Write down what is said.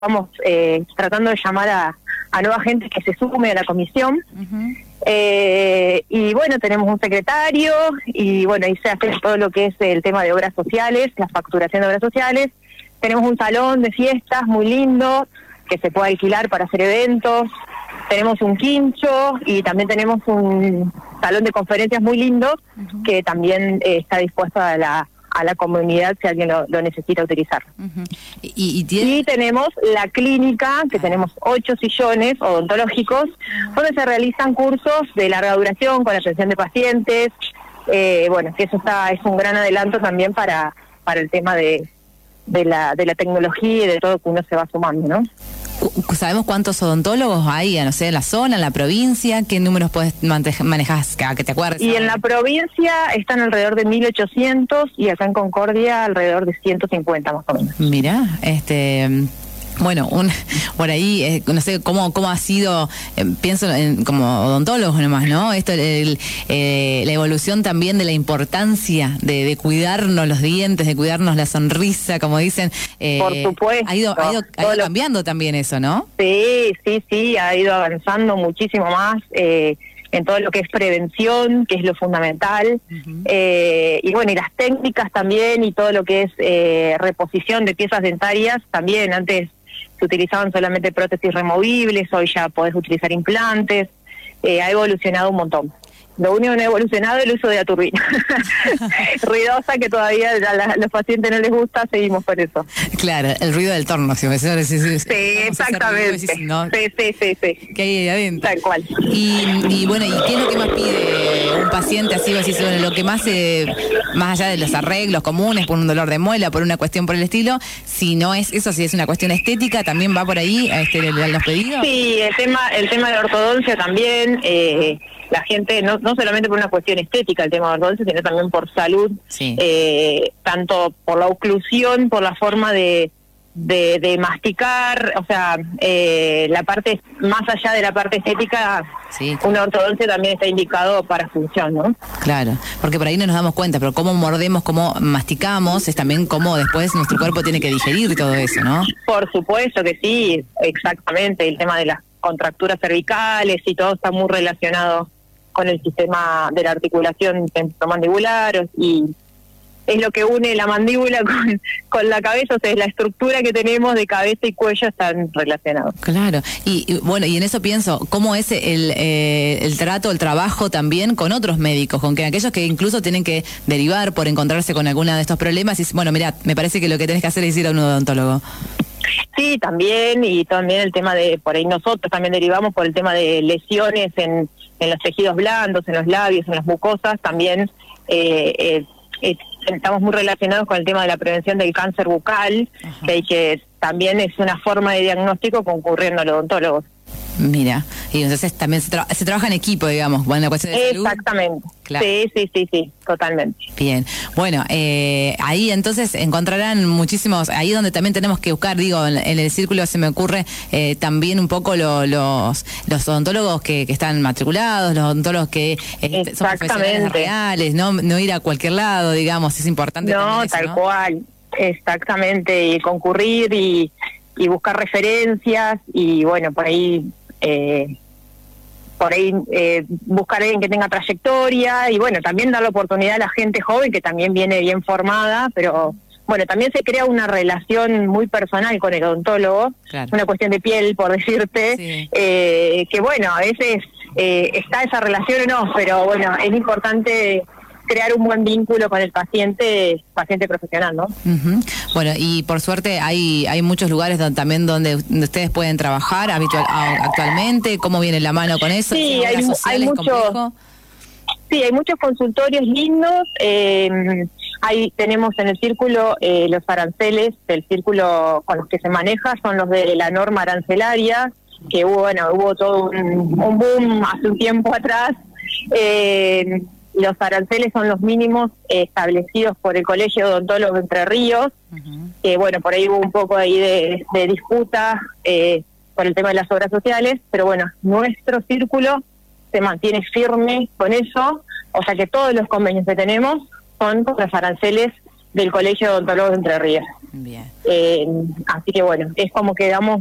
Vamos tratando de llamar a nueva gente que se sume a la comisión. Y bueno, tenemos un secretario y bueno, ahí se hace todo lo que es el tema de obras sociales, la facturación de obras sociales. Tenemos un salón de fiestas muy lindo que se puede alquilar para hacer eventos. Tenemos un quincho y también tenemos un salón de conferencias muy lindo que también está dispuesto a la comunidad si alguien lo necesita utilizar. Y tenemos la clínica, que tenemos 8 sillones odontológicos, donde se realizan cursos de larga duración con atención de pacientes. Bueno, que eso es un gran adelanto también para el tema de la tecnología y de todo que uno se va sumando, ¿no? ¿Sabemos cuántos odontólogos hay, no sé, en la zona, en la provincia? ¿Qué números manejas, que te acuerdes? Y en la provincia están alrededor de 1.800 y acá en Concordia alrededor de 150 más o menos. Mira, bueno, por ahí, no sé cómo ha sido, pienso como odontólogos nomás, ¿no? Esto, la evolución también de la importancia de cuidarnos los dientes, de cuidarnos la sonrisa, como dicen. Por supuesto. Ha ido cambiando también eso, ¿no? Sí, ha ido avanzando muchísimo más en todo lo que es prevención, que es lo fundamental. Y bueno, y las técnicas también, y todo lo que es reposición de piezas dentarias, también antes se utilizaban solamente prótesis removibles, hoy ya podés utilizar implantes, ha evolucionado un montón. Lo único que no ha evolucionado es el uso de la turbina. Ruidosa, que todavía a los pacientes no les gusta, seguimos con eso. Claro, el ruido del torno. Sí, exactamente. Sí. Que hay ahí adentro. Tal cual. Y bueno, ¿y qué es lo que más pide un paciente así? Bueno, lo que más allá de los arreglos comunes, por un dolor de muela, por una cuestión por el estilo, si no es eso, si es una cuestión estética, ¿también va por ahí los pedidos? Sí, el tema de la ortodoncia también, la gente, no solamente por una cuestión estética el tema de ortodoncia, sino también por salud, tanto por la oclusión, por la forma de masticar, o sea, la parte, más allá de la parte estética, una ortodoncia también está indicado para función, ¿no? Claro, porque por ahí no nos damos cuenta, pero cómo mordemos, cómo masticamos, es también cómo después nuestro cuerpo tiene que digerir todo eso, ¿no? Por supuesto que sí, exactamente, el tema de las contracturas cervicales y todo está muy relacionado con el sistema de la articulación temporomandibular, y es lo que une la mandíbula con la cabeza, o sea, es la estructura que tenemos de cabeza y cuello están relacionados. Claro, y bueno, y en eso pienso, ¿cómo es el trato, el trabajo también con otros médicos, con aquellos que incluso tienen que derivar por encontrarse con alguno de estos problemas? Y bueno, mira, me parece que lo que tenés que hacer es ir a un odontólogo. Sí, también, y también el tema de, por ahí nosotros también derivamos por el tema de lesiones en los tejidos blandos, en los labios, en las mucosas, también estamos muy relacionados con el tema de la prevención del cáncer bucal, que también es una forma de diagnóstico concurriendo a los odontólogos. Mira, y entonces también se trabaja en equipo, digamos, en la cuestión de salud. Exactamente. Claro. Sí, totalmente. Bien, bueno, ahí entonces encontrarán muchísimos, ahí donde también tenemos que buscar, digo, en el círculo se me ocurre también un poco los odontólogos que están matriculados, los odontólogos que son profesionales reales, no ir a cualquier lado, digamos, es importante. No, eso, tal ¿no? cual, exactamente, y concurrir y buscar referencias, y bueno, por ahí buscar a alguien que tenga trayectoria, y bueno, también dar la oportunidad a la gente joven que también viene bien formada, pero bueno, también se crea una relación muy personal con el odontólogo, una cuestión de piel, por decirte, que bueno, a veces está esa relación o no, pero bueno, es importante crear un buen vínculo con el paciente profesional, ¿no? Bueno, y por suerte hay muchos lugares donde ustedes pueden trabajar actualmente. ¿Cómo viene la mano con eso? Sí, hay muchos consultorios lindos. Tenemos en el círculo los aranceles del círculo con los que se maneja, son los de la norma arancelaria, que hubo todo un boom hace un tiempo atrás. Los aranceles son los mínimos establecidos por el Colegio de Odontólogos de Entre Ríos, que bueno, por ahí hubo un poco ahí de disputa por el tema de las obras sociales, pero bueno, nuestro círculo se mantiene firme con eso, o sea que todos los convenios que tenemos son con los aranceles del Colegio de Odontólogos de Entre Ríos. Bien. Así que bueno, es como que damos